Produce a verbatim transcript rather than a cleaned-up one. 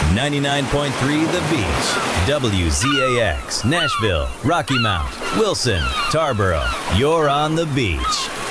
ninety-nine point three The Beach. W Z A X, Nashville, Rocky Mount, Wilson, Tarboro. You're on the beach.